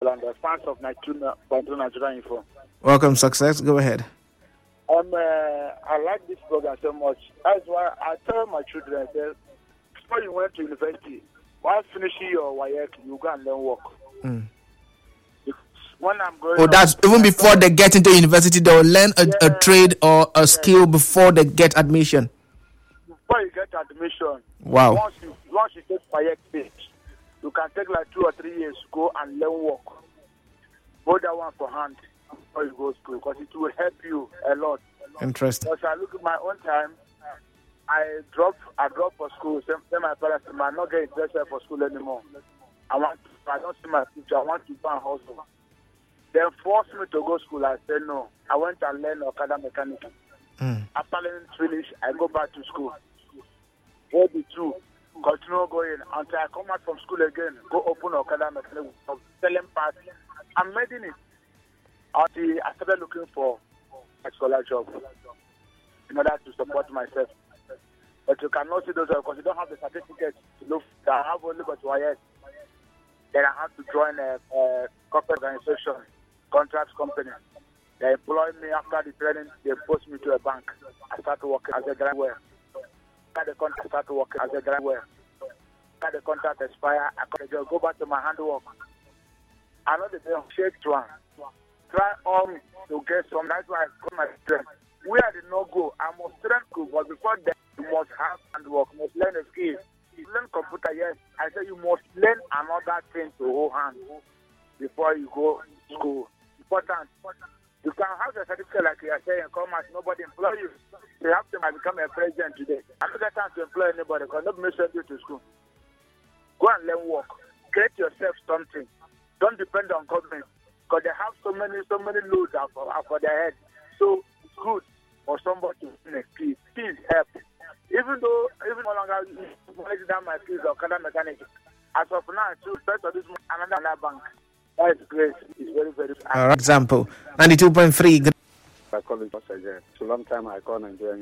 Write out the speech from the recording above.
Blanda, fans of Nigeria Info. Welcome, Success. Go ahead. I like this program so much. That's why I tell my children, I say, before you went to university, while finishing your WAEC, you go and learn work. When I'm going that's even before they get into university, they'll learn a trade or a skill before they get admission. Before you get admission, wow. Once you take WAEC stage, you can take like 2 or 3 years to go and learn work. Hold that one for hand before you go to school, because it will help you a lot. Interesting. Because I look at my own time, I dropped for school. Say my parents, I'm not getting interested for school anymore. I don't see my future. I want to go and hustle. They forced me to go to school. I said no. I went and learned Okada mechanic. After learning Swedish, I go back to school. Hold the two. Continue going until I come out from school again. Go open Okada mechanic, selling parts. I'm making it. Until I started looking for a scholar job in order to support myself. But you cannot see those because you don't have the certificate to look. I have only got WAEC. Then I have to join a corporate organization, contract company. They employ me after the training. They post me to a bank. I start working as a driver. After the contract, start working as a driver. After the contract expire, I can go back to my handwork. I know the day shake one. Try all to get some. That's why I call my strength. We are the no-go. I must train school, but before that, you must have handwork, you must learn a skill. You learn computer, yes. I say you must learn another thing to hold hand before you go to school. Important. You can have a certificate like you are saying, come as nobody employ you. You have to become a president today. I don't get time to employ anybody because nobody send you to school. Go and learn work. Create yourself something. Don't depend on government because they have so many loads for their head. So it's good for somebody to learn a skill. Please help. Even no longer manage down my skills of Okada mechanic. As of now, to first of this month, another bank. That is great. It's very, very. Example 92.3. I call it once again. It's a long time I call Nigeria.